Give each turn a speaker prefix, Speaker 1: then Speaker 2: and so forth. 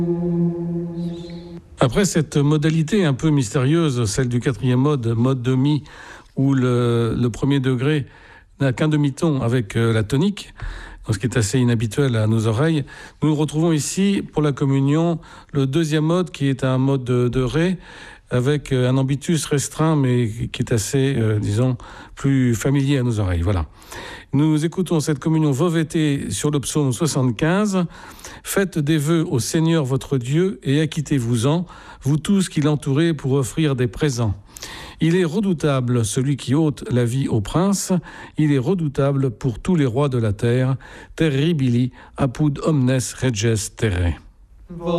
Speaker 1: Après cette modalité un peu mystérieuse, celle du quatrième mode de mi, où le premier degré n'a qu'un demi-ton avec la tonique, ce qui est assez inhabituel à nos oreilles, nous retrouvons ici pour la communion le deuxième mode qui est un mode de ré avec un ambitus restreint mais qui est assez, disons, plus familier à nos oreilles. Voilà. Nous écoutons cette communion vovetée sur le psaume 75. Faites des vœux au Seigneur votre Dieu et acquittez-vous-en, vous tous qui l'entourez pour offrir des présents. Il est redoutable, celui qui ôte la vie au prince. Il est redoutable pour tous les rois de la terre. Terribili apud omnes reges terrae.